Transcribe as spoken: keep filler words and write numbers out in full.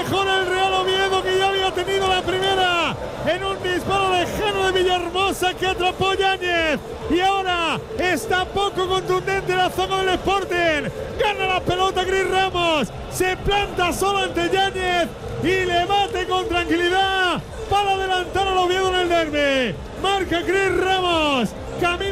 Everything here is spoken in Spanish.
mejor el Real Oviedo, que ya había tenido la primera en un disparo lejano de Villahermosa que atrapó Yáñez. Y ahora está poco contundente la zona del Sporting. Gana la pelota Cris Ramos. Se planta solo ante Yáñez y le bate con tranquilidad para adelantar al Oviedo en el derbi. Marca Cris Ramos. Camino